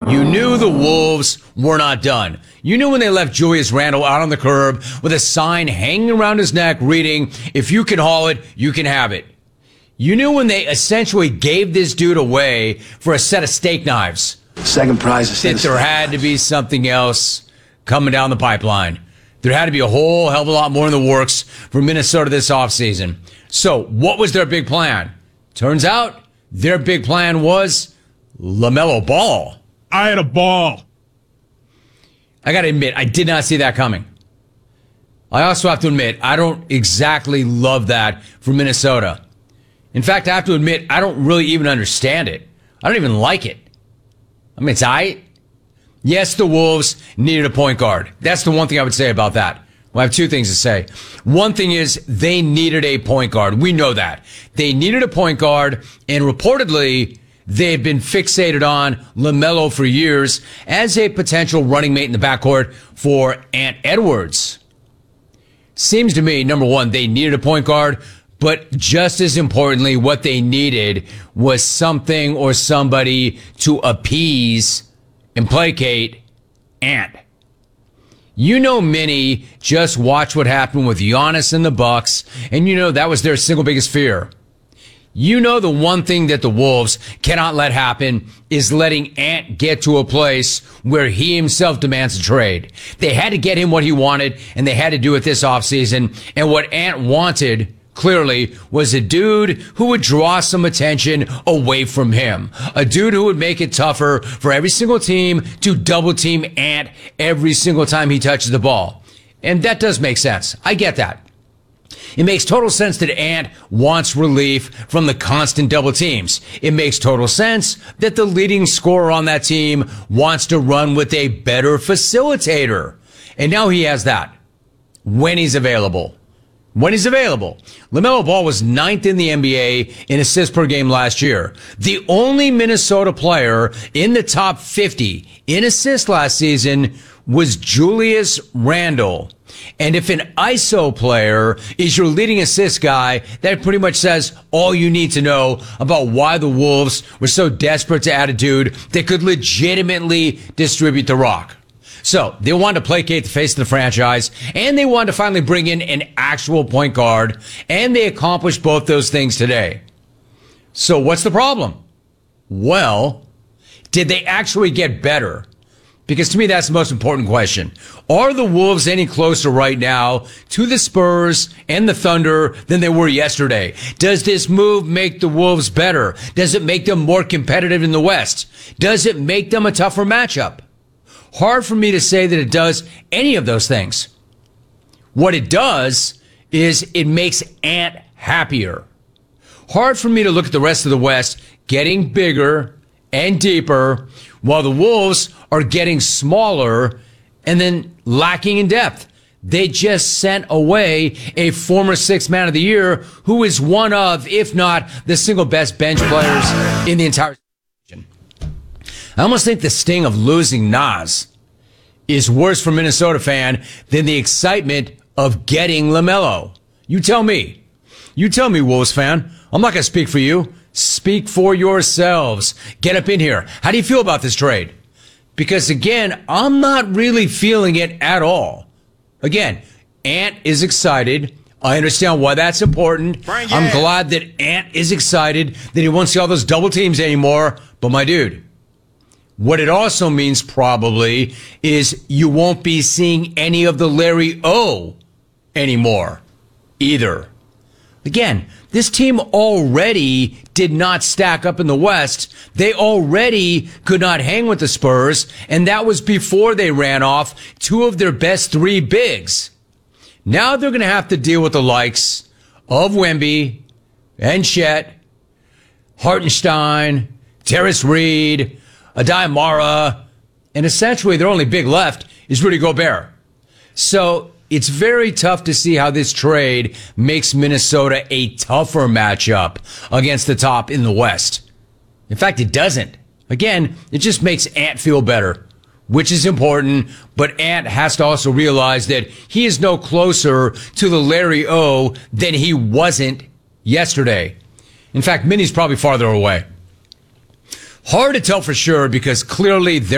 You knew the Wolves were not done. You knew when they left Julius Randle out on the curb with a sign hanging around his neck reading, "If you can haul it, you can have it." You knew when they essentially gave this dude away for a set of steak knives. Second prize is that there had to be something else coming down the pipeline. There had to be a whole hell of a lot more in the works for Minnesota this offseason. So what was their big plan? Turns out their big plan was LaMelo Ball. I had a ball. I got to admit, I did not see that coming. I also have to admit, I don't exactly love that for Minnesota. In fact, I have to admit, I don't really even understand it. I don't even like it. I mean, it's all right. Yes, the Wolves needed a point guard. That's the one thing I would say about that. Well, I have two things to say. One thing is they needed a point guard. We know that. They needed a point guard, and reportedly, they've been fixated on LaMelo for years as a potential running mate in the backcourt for Ant Edwards. Seems to me, number one, they needed a point guard, but just as importantly, what they needed was something or somebody to appease and placate Ant. You know, many just watch what happened with Giannis and the Bucks, and you know that was their single biggest fear. You know the one thing that the Wolves cannot let happen is letting Ant get to a place where he himself demands a trade. They had to get him what he wanted, and they had to do it this offseason. And what Ant wanted, clearly, was a dude who would draw some attention away from him. A dude who would make it tougher for every single team to double team Ant every single time he touches the ball. And that does make sense. I get that. It makes total sense that Ant wants relief from the constant double teams. It makes total sense that the leading scorer on that team wants to run with a better facilitator. And now he has that when he's available. When he's available. LaMelo Ball was 9th in the NBA in assists per game last year. The only Minnesota player in the top 50 in assists last season was Julius Randle. And if an ISO player is your leading assist guy, that pretty much says all you need to know about why the Wolves were so desperate to add a dude that could legitimately distribute the rock. So they wanted to placate the face of the franchise, and they wanted to finally bring in an actual point guard, and they accomplished both those things today. So what's the problem? Well, did they actually get better? Because to me, that's the most important question. Are the Wolves any closer right now to the Spurs and the Thunder than they were yesterday? Does this move make the Wolves better? Does it make them more competitive in the West? Does it make them a tougher matchup? Hard for me to say that it does any of those things. What it does is it makes Ant happier. Hard for me to look at the rest of the West getting bigger and deeper while the Wolves are getting smaller and then lacking in depth. They just sent away a former sixth man of the year who is one of, if not the single best bench players in the entire season. I almost think the sting of losing Nas is worse for a Minnesota fan than the excitement of getting LaMelo. You tell me. You tell me, Wolves fan. I'm not going to speak for you. Speak for yourselves. Get up in here. How do you feel about this trade? Because, again, I'm not really feeling it at all. Again, Ant is excited. I understand why that's important. I'm glad that Ant is excited that he won't see all those double teams anymore. But, my dude, what it also means probably is you won't be seeing any of the Larry O anymore either. Again, this team already did not stack up in the West. They already could not hang with the Spurs, and that was before they ran off two of their best three bigs. Now they're going to have to deal with the likes of Wemby and Chet, Hartenstein, Terrence Reed, Adai Mara, and essentially their only big left is Rudy Gobert. So it's very tough to see how this trade makes Minnesota a tougher matchup against the top in the West. In fact, it doesn't. Again, it just makes Ant feel better, which is important, but Ant has to also realize that he is no closer to the Larry O than he wasn't yesterday. In fact, Minnie's probably farther away. Hard to tell for sure because clearly